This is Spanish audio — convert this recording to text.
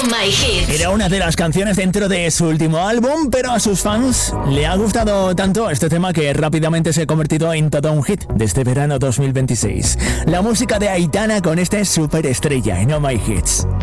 My Hits. Era una de las canciones dentro de su último álbum, pero a sus fans le ha gustado tanto este tema que rápidamente se ha convertido en todo un hit de este verano 2026. La música de Aitana con este superestrella en Oh My Hits.